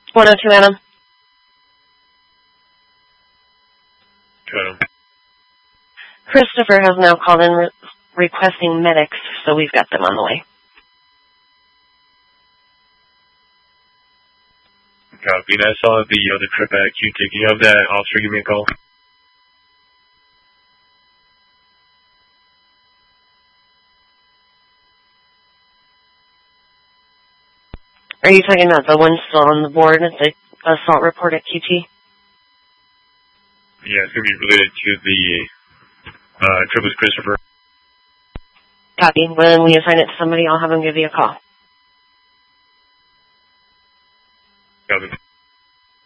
102 Adam. Adam. Christopher has now called in requesting medics, so we've got them on the way. Copy. And I saw the other trip at Q taking of that officer. Give me a call. Are you talking about the one still on the board, the assault report at QT? Yeah, it's going to be related to the trip with Christopher. Copy. When we assign it to somebody, I'll have them give you a call. Copy.